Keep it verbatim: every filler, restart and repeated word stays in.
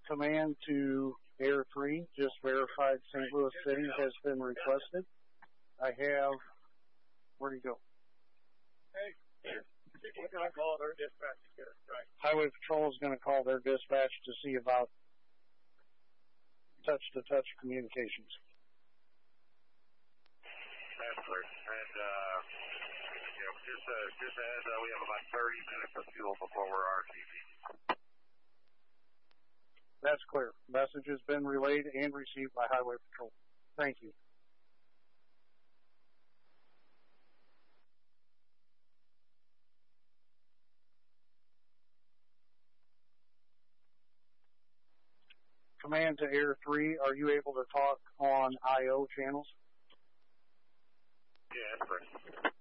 Command to Air three, just verified Saint Louis City has been requested. I have, where'd he go? Hey, we're going to call their dispatch here, right? Highway Patrol is going to call their dispatch to see about touch-to-touch communications. That's clear. And, uh, you know, just, uh, just as uh, we have about thirty minutes of fuel before we're R T V. That's clear. Message has been relayed and received by Highway Patrol. Thank you. Command to Air three, are you able to talk on I O channels? Yeah, that's correct.